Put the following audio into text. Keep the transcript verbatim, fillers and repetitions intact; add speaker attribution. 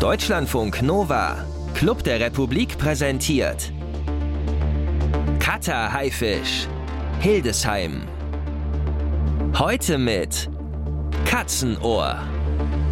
Speaker 1: Deutschlandfunk Nova, Club der Republik präsentiert Cutter Haifisch, Hildesheim. Heute mit Katzenohr.